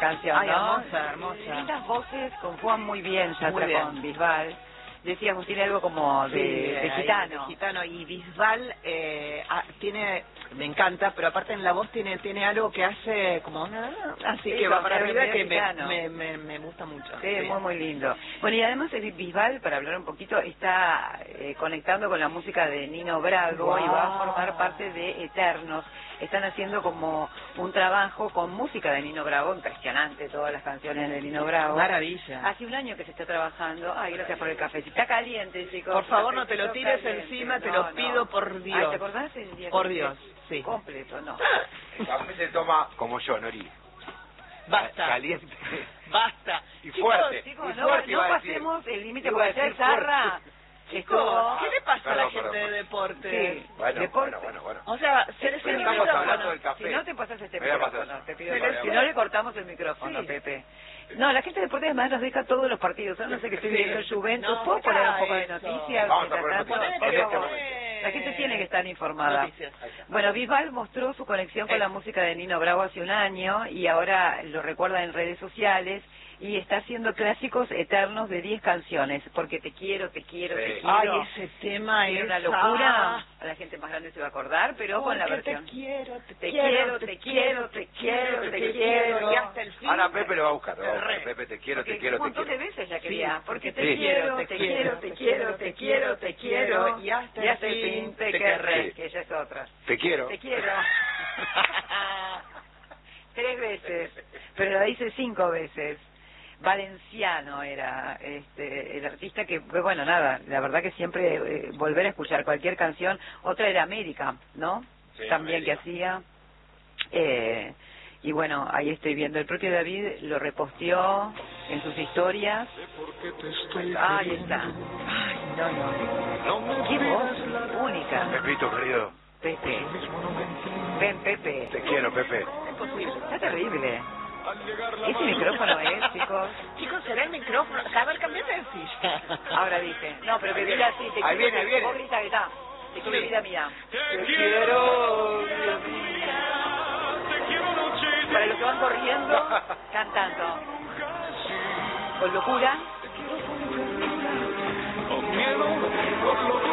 canción, Ay, ¿no? hermosa, hermosa. Lindas voces, confúan muy bien Muy Yatra bien. con Bisbal. Decíamos, tiene algo como de gitano. De gitano. Y Bisbal tiene, me encanta, pero aparte en la voz tiene algo que hace como así que Eso, va para arriba, que gitano. me gusta mucho. Sí, muy, muy lindo. Bueno, y además Bisbal, para hablar un poquito, está conectando con la música de Nino Bravo y va a formar parte de Eternos. Están haciendo como un trabajo con música de Nino Bravo, impresionante, todas las canciones de Nino Bravo. Maravilla. Hace un año que se está trabajando. Ay, gracias por el café. Si está caliente, chicos. Por favor, no te lo Cafecito tires caliente. encima, te No, lo pido no. por Dios. Ay, ¿te acordás el día Por que Dios, sí. completo? No. El café se toma como yo, Nori. Basta. Caliente. Basta. Y fuerte. Chicos, y no, fuerte no iba a decir. pasemos el límite Iba porque a decir ayer Zarra Chicos, ¿qué le pasa a la Perdón, gente perdón. de deporte? Sí. Bueno, Deporte. bueno. O sea, se les Pero envió estamos el hablando micrófono. del café. Si no te pasas este Me voy a micrófono, pasar. te pido Sí, favor. sí. Si no le cortamos el micrófono, Sí. Pepe. No, la gente de deportes además nos deja todos los partidos. Yo no sé qué estoy Sí. viendo en Juventus. No, ¿Puedo poner un saca poco de eso. noticias? Vamos a Mientras poner tanto? noticias. Por En este favor. momento. La gente tiene que estar informada. Noticias. Bueno, Bisbal mostró su conexión con la música de Nino Bravo hace un año y ahora lo recuerda en redes sociales y está haciendo clásicos eternos de 10 canciones. Porque te quiero, te quiero, te Sí. quiero. Ay, ese tema Es es una locura. A la gente más grande se va a acordar, pero con la Porque versión. te quiero, Te quiero, te quiero, te quiero, te quiero. Y hasta el fin. Ahora Pepe lo va a buscar. Re. Pepe, te quiero, Porque te quiero, un te montón quiero. de veces ya Sí, quería. Porque te sí. quiero, te quiero, te quiero, te quiero, te quiero. Y hasta Y hasta el fin te querré. Sí. Que ella es otra. Te quiero. Te quiero. 3 veces. Pero la dice 5 veces. Valenciano era el artista que, bueno, nada, la verdad que siempre volver a escuchar cualquier canción. Otra era América, ¿no? Sí, También América. que hacía. Y bueno, ahí estoy viendo. El propio David lo reposteó en sus historias. Ahí está. Ay, no. Qué voz única. Pepito, querido. Pepe. Ven, Pepe. Te quiero, Pepe. Está terrible. Ese micrófono es, chicos. Chicos, será el micrófono. A ver, cambiate de silla. Ahora dije. No, pero que diga así. Te Ahí quiero, viene, ahí viene. Vos grita, grita. Te quiero, vida mía. Te quiero. Para los que van corriendo, cantando. Con locura. Con miedo, por lo